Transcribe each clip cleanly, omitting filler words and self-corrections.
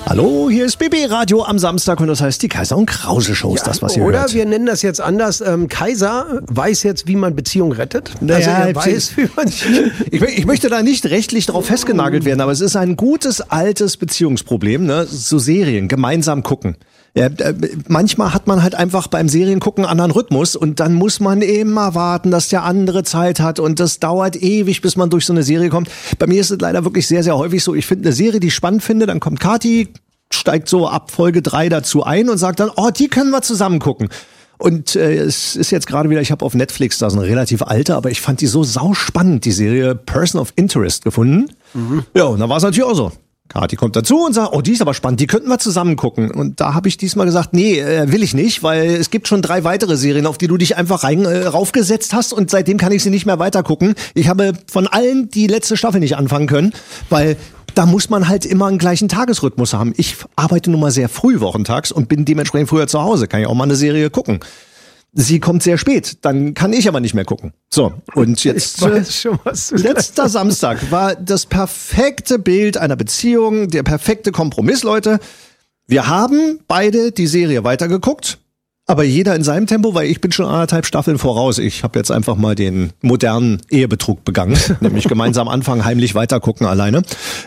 Hallo, hier ist BB Radio am Samstag und das heißt die Kaiser und Krause Show ist das, was ihr oder hört. wir nennen das jetzt anders. Kaiser weiß jetzt, wie man Beziehungen rettet. Naja, er weiß, wie man ich möchte da nicht rechtlich drauf festgenagelt werden, aber es ist ein gutes, altes Beziehungsproblem, ne? So Serien, gemeinsam gucken. Ja, manchmal hat man halt einfach beim Seriengucken einen anderen Rhythmus und dann muss man immer warten, dass der andere Zeit hat und das dauert ewig, bis man durch so eine Serie kommt. Bei mir ist es leider wirklich sehr, sehr häufig so, ich finde eine Serie, die ich spannend finde, dann kommt Kathi, steigt so ab Folge 3 dazu ein und sagt dann, oh, die können wir zusammen gucken. Und es ist jetzt gerade wieder, ich habe auf Netflix da so eine relativ alte, aber ich fand die so sauspannend, die Serie Person of Interest gefunden. Mhm. Ja, und da war es natürlich auch so. Kathi kommt dazu und sagt, oh, die ist aber spannend, die könnten wir zusammen gucken. Und da habe ich diesmal gesagt, nee, will ich nicht, weil es gibt schon 3 weitere Serien, auf die du dich einfach raufgesetzt hast und seitdem kann ich sie nicht mehr weiter gucken. Ich habe von allen die letzte Staffel nicht anfangen können, weil da muss man halt immer einen gleichen Tagesrhythmus haben. Ich arbeite nun mal sehr früh wochentags und bin dementsprechend früher zu Hause, kann ich auch mal eine Serie gucken. Sie kommt sehr spät, dann kann ich aber nicht mehr gucken. So, und jetzt letzter Samstag war das perfekte Bild einer Beziehung, der perfekte Kompromiss, Leute. Wir haben beide die Serie weitergeguckt, aber jeder in seinem Tempo, weil ich bin schon 1,5 Staffeln voraus. Ich habe jetzt einfach mal den modernen Ehebetrug begangen, nämlich gemeinsam anfangen, heimlich weitergucken alleine.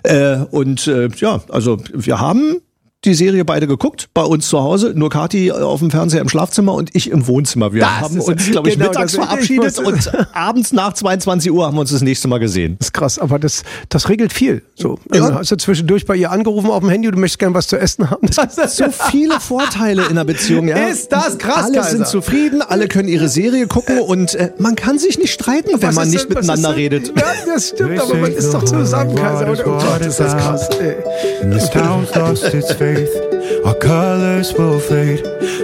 Also wir haben die Serie beide geguckt, bei uns zu Hause, nur Kathi auf dem Fernseher im Schlafzimmer und ich im Wohnzimmer. Wir haben uns, glaube ich, mittags verabschiedet und abends nach 22 Uhr haben wir uns das nächste Mal gesehen. Das ist krass, aber das regelt viel. So, ja. Hast du zwischendurch bei ihr angerufen auf dem Handy, du möchtest gerne was zu essen haben? Das hat so viele Vorteile in der Beziehung. Ja. Ist das krass, alle sind zufrieden, alle können ihre Serie gucken und man kann sich nicht streiten, wenn man nicht miteinander redet. Ja, das stimmt, aber man ist doch zusammen, Kaiser. Oh Gott, ist das krass, ey. Our colors will fade.